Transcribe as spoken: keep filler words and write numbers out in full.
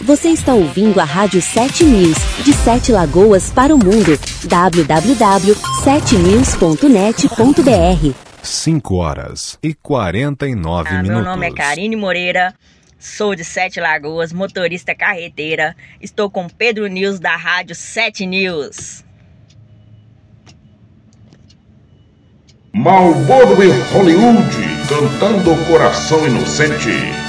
Você está ouvindo a Rádio sete News, de Sete Lagoas para o mundo. w w w ponto sete news ponto net ponto b r. cinco horas e quarenta e nove ah, minutos. Meu nome é Karine Moreira, sou de Sete Lagoas, motorista carreteira. Estou com Pedro News da Rádio sete News. Marlboro e Hollywood, cantando Coração Inocente.